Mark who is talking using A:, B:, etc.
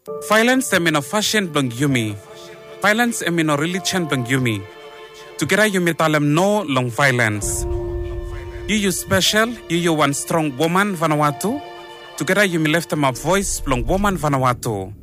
A: Violence emino fashion blang yumi. Violence emino religion blang yumi. Together yumi talem no long violence. You special, you one strong woman Vanuatu. Together yumi left them a voice blang woman Vanuatu.